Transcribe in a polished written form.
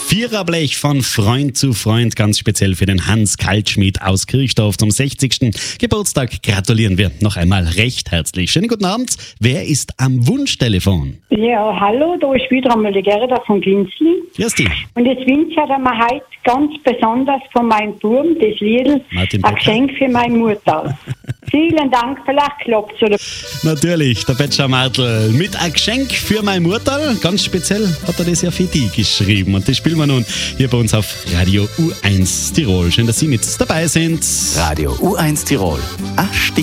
Viererblech von Freund zu Freund, ganz speziell für den Hans Kaltschmidt aus Kirchdorf zum 60. Geburtstag. Gratulieren wir noch einmal recht herzlich. Schönen guten Abend. Wer ist am Wunschtelefon? Ja, hallo, da ist wieder einmal die Gerda von Ginzli. Grüß dich. Und jetzt wünsche ich mir heute ganz besonders von meinem Buben, das Lied, Martin ein Becker. Geschenk für meine Mutter. Vielen Dank, vielleicht klappt es. Oder? Natürlich, der Betscher Martl mit ein Geschenk für meine Mutter. Ganz speziell hat er das ja für die geschrieben. Und das spielen wir nun hier bei uns auf Radio U1 Tirol. Schön, dass Sie mit dabei sind. Radio U1 Tirol.